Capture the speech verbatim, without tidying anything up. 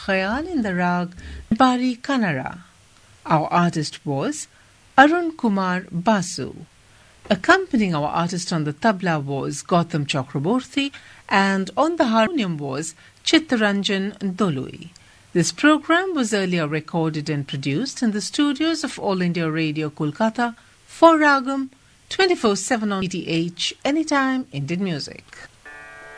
Khayal in the rag Bari Kanara. Our artist was Arun Kumar Basu. Accompanying our artist on the tabla was Gautam Chakraborty, and on the harmonium was Chittaranjan Dolui. This program was earlier recorded and produced in the studios of All India Radio Kolkata for Ragam twenty-four seven on D T H Anytime Indian Music.